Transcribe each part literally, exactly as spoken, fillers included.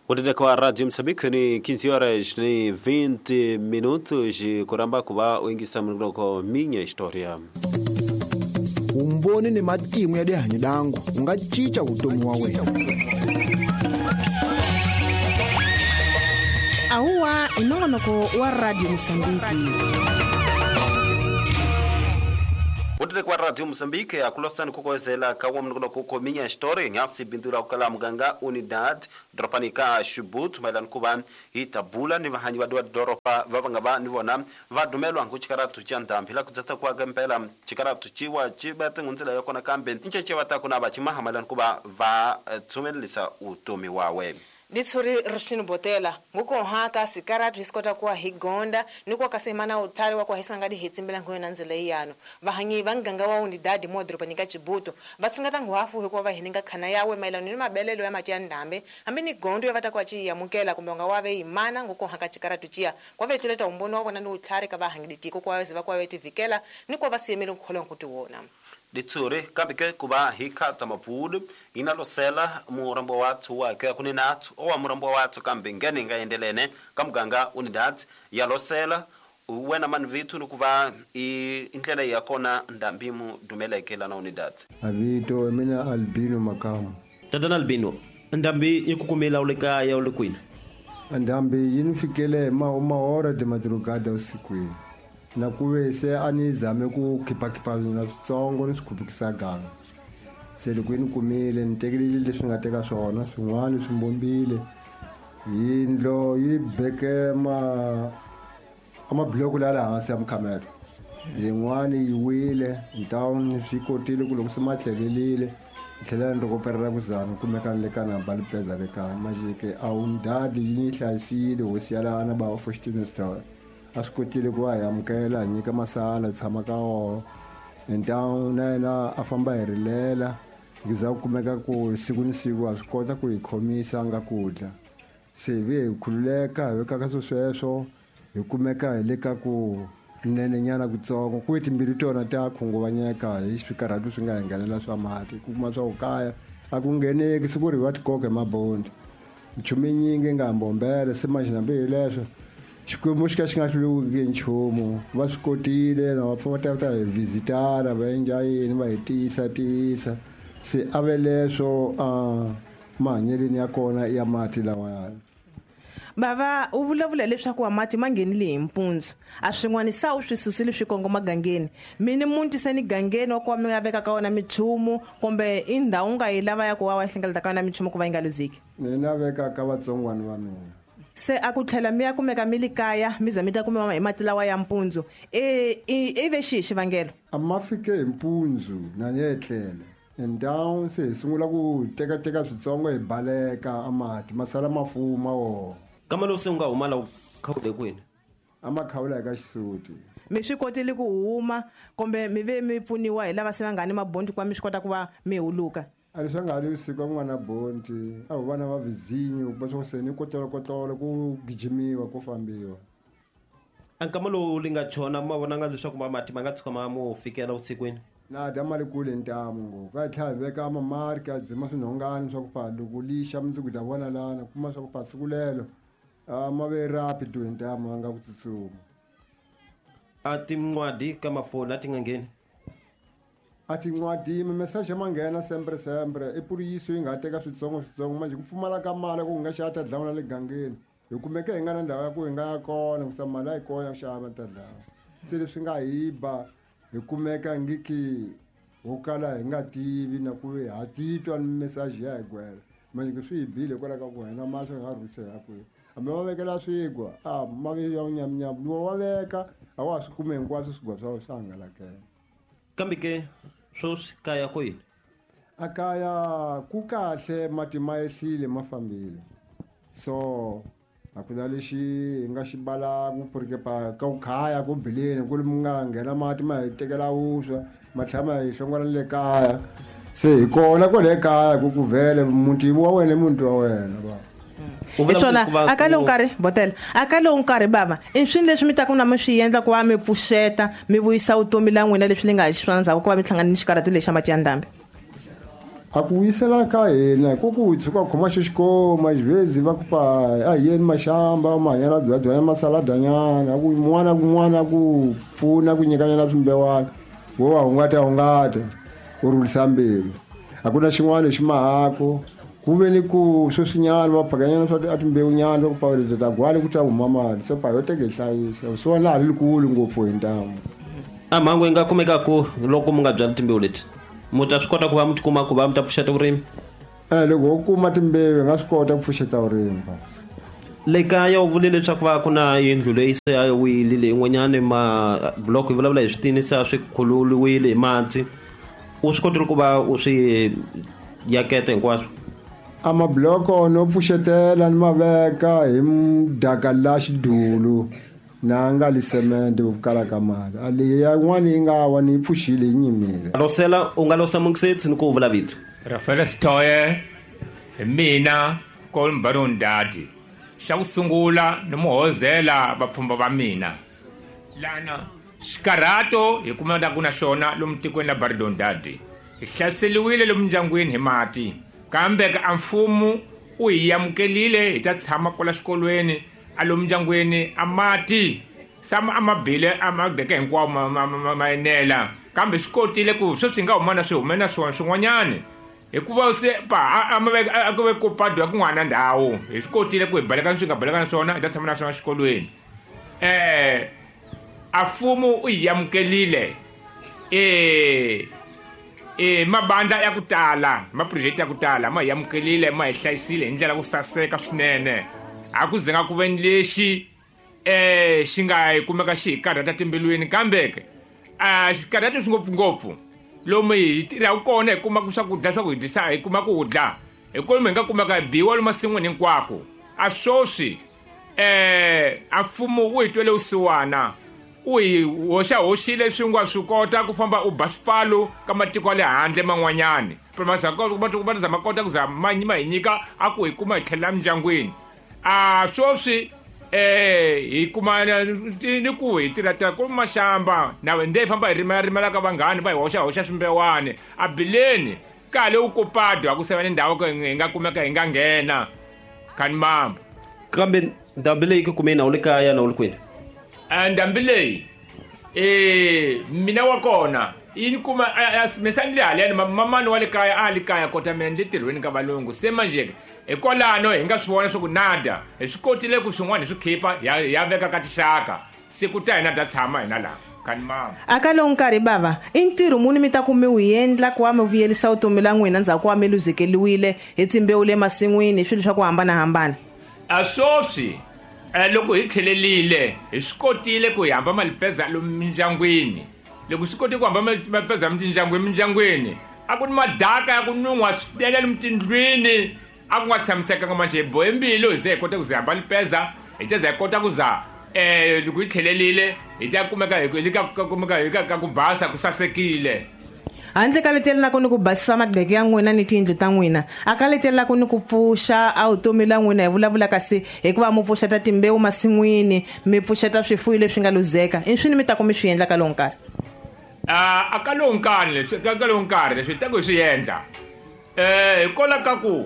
Wadada kwa Radio Msambiki ni quinze horas ni vinte minutos kuramba kuba uingisa mnoko minha historia. Umbone ni matimu ya dehanyi dangu ungachicha utomi wa wena. Aua inongonoko wa Radio Msambiki. Wadada kwa Radio Msambiki ya kulosani kukwezela kawa mnoko kuko minha historia nyasi bindura ukala mganga unidad dropanika shubut mailan kuba itabula ni vahanyi wadua doropa vavangaba ni vona vadumelwa nkuchikaratu chandampila kudzata kwa gempela chikaratu chiwa chibete ngunzela yokona kambe ncheche watakuna bachimaha mailan kuba va tumelisa utomi wawe. Ditsuri Rushini Botela nguko haka sikaratu iskota kwa higonda niko kasemana utari wa kwa hisangadi hitsimbela ngoyena nzela iyano vahanyi vanganga wa unidadi modro panika chibuto vasungata ngwafu hekwa vahininga khana yawe mailano ni mabelelo ya machiyandambe ambini gondo yavata kwa chi yamukela kumbe ngawave imana nguko haka chikaratu chia kwa vetuleta umbono wabona ni utari ka vahanyi ditiko kwa wezi vakwa veti vikela niko vasiemele nkukholo nkuti wona. Ditsuri kabike kuba hikata mapudu inalosela murambo watu wake kuninatu owa murambo watu kambe ngeni ngaendelene kamganga unidad yalosela wena man vitu nukuva indlela yakona ndambimu dumelekela na unidad avito mina Albino Makamu. Tadana Albino ndambi ikukumela uleka ya ulekwina ndambi yinifikele ma uma hora de madrugada usikwini na kuwese anizame ku khipa-khipa na switsongo ni swikhupikisa ganga se loko yi ni kumile ni tekelile leswi nga teka swona swin'wana swi mbombile yindlo yi beke ma amabloko la laha hansi ya mukhamelo yin'wana yi wile ntawu ni swi kotile ku loko se ma tlhelelile ni tlhela ni rokoperela ku zama kumeka ni le ka namba lipeza le kaya majike a wu ndadi yi ni hlayisile hosi ya laha na bava Faustino Story a swi kotile ku va hi amukela hi nyika masala tshama ka woho ntawu na yena a famba hi rilela ngiza ku kumeka ku siku ni siku a swi kota ku hi khomisa nga kudla se hi ve hi khululeka hi veka ka swo sweswo hi kumeka hi le ka ku nene nyana kutsongo ku timbiri tona ta khunguvanyeka hi swikarhatu swi nga hi nghenela swa mati ku kuma swa ku kaya a ku ngheneki siku ri va tikoka hi mabondi nchumu nyingi nga mbombele se maxinambe hi leswo xikwembu xi ka xi nga hluluki nchumu va swi kotile na va pfa va ta hi visitara va endla yini va hi tiyisa tiyisa se a ve leswo a mahanyeleni ya kona ya mati lawayani. Bava u vulavula leswaku wa mati ma nghenile hi mpundzu a swin'wanisa u swi susile swi kongoma gangeni mini muntiseni gangeni wa kuva mi nga veka ka wona michumu kumbe i ndhawu nga yi lava ya ku wa wa hlengeleta ka wona michumu ku va yi nga luziki? Ni na veka ka vatsongwana va mina. Se a ku tlhela mi ya kumeka mi li kaya mi za mi ta kuma hi mati lawa ya mpundzu e i ve xihi xivangelo? A ma fike hi mpundzu na ni etlele ndhawu se hi sungula ku tekateka switsongo hi baleka a mati masala mafuma woho kama lo se unga humala khawule kwini a makhawula eka xisuti. Mi swi kotile ku huma kumbe mi ve mi pfuniwa hi lava se va nga ni mabondi ku va mi swi kota ku va mi huluka? A leswi nga li usiku a ku nga na bondi a hu vana va vizinyo ku va swa ku se ni kotolokotolo ku gijimiwa ku fambiwa. A nkama lowu li nga chona ma vonanga leswaku ma mati ma nga tshuka ma mo fikela usikwini? Na dya mali kule ntamu ngopfu va hi tlhela hi veka mamarki a dzima swinhongani swa ku pfa loko lixa mundzuku ta vona lana kuma swa ku pfa siku lelo a ma ve rapi do ntamu a nga ku tsutsuma. A tin'wadi ka mafoni a ti nga ngheni? A tin'wadi mimeseji ma nghena sempre sempre i puriyiso yi nga teka switsongo switsongo manje ku pfumala ka mali ku nga xava tadlawa na le gangeni hi kumeke hi nga na ndhawu ya ku hi nga ya kona kusa mali a yi kona ku xava tadlawa se leswi nga hi ba hi kumeka ngiki ho kala hi nga tivi na ku ha titwa ni meseji ya hi gwela manje swi hi bile kwala ka ku hina ma swi nga rusela kwihi hambi va vekela swigwa a ma ve ya unyamnyamu luwa wa veka a wa swi kume hinkwaswo swigwa swa swa hangalakela. Kambe ke swoswi kaya ko yini? A kaya ku kahle mati ma ehlile ma fambile so a ku na lexi hi nga xi balaku porque pa ka ku khaya ku bileni ku mi nga nghena mati ma hi tekela wuswa ma tlhela ma hi hlongwana le kaya se hi kona kwale kaya ku ku vhele muti wa wena muntu wa wena ba. Itona akalo nkarhi Botela akalo nkarhi baba i swini leswi mi ta ku na mi swi endla ku va mi pfuxeta mi vuyisa utomi la n'wina leswi li nga hi swona ndzhaku ku va mi hlangana ni xikarhatu lexi xa mati ya ndhambi? akuyisela ka hina kokutsi kwa khoma xixikoma às vezes va ku pa ayeni maxamba mahanyela byadya masaladanyana ku n'wana kun'wana ku pfuna ku nyikanyana swimbewani wo wa hungata hungata u rulisa mbilu a ku na xin'wana lexi mahako ku ve ni ku sweswinyana va phakanyana swa atimbewunyana swa ku pawuleta ta gwali ku ta huma mali se pa yo teke hlayisa swo laha likulu ngopfu hi ntamu a mhangu yi nga kumekaku loko mu nga byali timbewu leti mu ta swi kota ku va mu tikuma ku va mu ta pfuxeta vurimi um loko ho kuma timbewu hi nga swi kota ku pfuxeta vurimi le kaya u vule leswaku va ku na yindlu leyi se a wile leyi n'wanyana mabloko yi vulavula hi switini se a swi khululiwile hi mati u swi kotile ku va u swi yaketa hinkwaswo a mabloko no pfuxetela ni maveka hi mdaka la xidulu na nga li semende vukala ka mali a leyi yin'wana yi nga wa ni yi pfuxile yi nyimile losela u nga losa mungisetsi ni ku vula vito Rafael Stoye hi mina Kolmbaron Dadi xa ku sungula ni muhozela vapfhumba va mina lana xikarato hi kumeka ku na xona lomu tikweni la Baridon Dadi hi hlaseliwile lomu ndyangwini hi mati kambe ka mfumo u hi amukelile hi ta tshama kwala xikolweni a lomu ndyangwini a mati sama amabile amadeke hinkwawo ma enela kambe swi kotile ku sweswi nga humana swi humena swona swin'wanyani hikuva se pa a ku ve ku padwa kun'wana ndhawu hi swi kotile ku hi balekana swi nga balekana swona hi ta tshama na swona xikolweni um a mfumo u hi amukelile um e mabandla ya ku tala maprojekti ya ku tala ma hi amukelile ma hi hlayisile hi ndlela ku saseka swinene a ku zenga ku veni lexi um xi nga hi kumeka xi hi karhata timbilwini kambeke a xikarhata swi ngopfungopfu lomu hi tirhaku kona hi kumaka swakudya swa ku hi dyisa hi kuma ku dya hi kolomu hi nga kumeka hi biwa lomu masin'wini hinkwako a swoswi um a mfumo wu hi twele vusiwana u hi hoxahoxile swi nga swi kota ku famba u ba swipfalo ka matiko ya le handle man'wanyani va ta zama kota ku za ma hi nyika a ku hi kuma hi tlhelela mindyangwini a swoswi um hi kuma ni ku hi tirhatirha ku maxamba na nde hi famba hi rimarimela ka vanghani va hi hoxahoxa swimbewani a bileni kale u kopadwa ku sevani ndhawu hi nga kumeka hi nga nghena khani mambo kambe ndhambi leyi ku kumeni na u le kaya na u le kwini ndhambi leyi um mina wa kona yini kuma mesani le haleni mamani wa le kaya a le kaya kota mena le tirhweni ka valungu se manjeke hikwalano hi nga swi vona swa ku nada hi swi kotile ku swin'wana hi swi khipha ya veka ka tixaka siku ta hina ta tshama hina laha khani mama aka lowu nkarhi bava i ntirho muni mi ta ku mi wu endla ku va mi vuyerisa vutomi la n'wina ndzhaku ku va mi luzekeliwile hi timbewu le masin'wini hi swilo swa ku hambanahambana a swoswi um loko hi tlhelelile hi swi kotile ku hi hamba malipeza lomu mindyangwini loko swi kotile ku hamba malipeza mindyangwini mindyangwini a ku ni madaka ya ku nun'wa switele lomu tindlwini a ku nga tshamisekanga manje hi bohe mbilu hi ze hi kota ku za hamba lipeza hi ta za hi kota ku za um loko hi tlhelelile hi ta kumeka kumeka hi ka ku basa ku sasekile handle ka letelelaka ni ku basisa madeke ya n'wina ni tiyindlu ta n'wina a ka letelelaka ni ku pfuxa a vutomi la n'wina hi vulavula kasi hikuva mu pfuxeta timbewu masin'wini mi pfuxeta swifuwo leswi nga luzeka i swini mi ta ku mi swi endla ka lowu nkarhi a ka lowu nkarhi leswi ka lowu nkarhi leswi hi ta ku hi swi endla um hi kola ka ku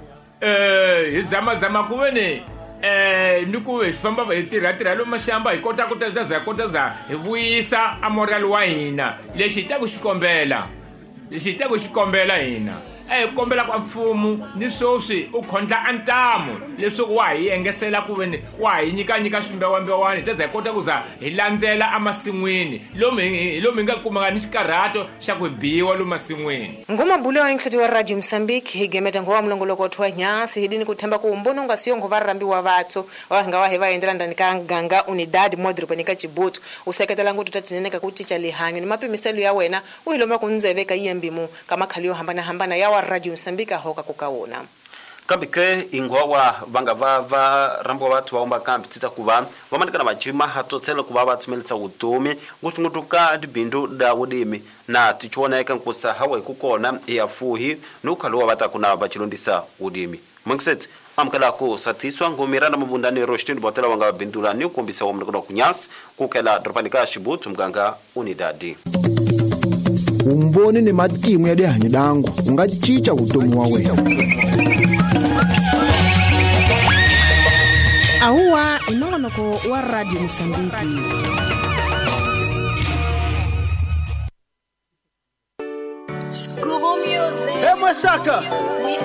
um hi zamazama ku ve ni um ni ku hi famba hi tirhatirha lomu maxamba hi kota ku ta za hi kota za hi vuyisa a morali wa hina lexi hi ta ku xi kombela lexi hi ta ku xi kombela hina a hi kombela ka mfumo ni swoswi u khondla a ntamu leswaku wa hi engesela ku veni wa hi nyikanyika swimbewambewani hi ta za hi kota ku za hi landzela emasin'wini lomu lomu hi nga kumaka ni xikarhato xa ku biwa lomu masin'wini ngumabule wa yingisati wa radio Mozambique hi gemeta ngo wa mulongoloko othiwa nyasi hidini ku themba ku mbono nga siyo ngo va rambi wa vatso wa nga wa hi va endlela ndani ka ganga unidad modropani ka Chibutu u seketela ngo tutatsinene ka ku cica lihanyo ni mapimiselo ya wena u hiloma ku ndzeve ka yembimu ka makhali yo hambana hambana ya radio Mozambique hoka ku kawona kambe ke ingwawa vanga va va rambo vathu vaomba kambe tsita ku va va manikana majima hatotsela ku va va tsimelisa vutomi ngutsungutuka dibindu da wudimi na tichoneka nkusa hawa ku kona ya fuhi no khaliwa vata kuna vachilondisa wudimi mungset amkala ku satiswa ngomirana mabundani roshtin botela wanga bindula ni kumbisa wa mlikono kunyas kukela dropanika Chibutu mganga unidadi vumbhoni ni matimu ya rihanyo dangu wu nga cinca vutomi wa wena. Ahuwa inongonoko wa Radio Msambiki. Hey, Masaka!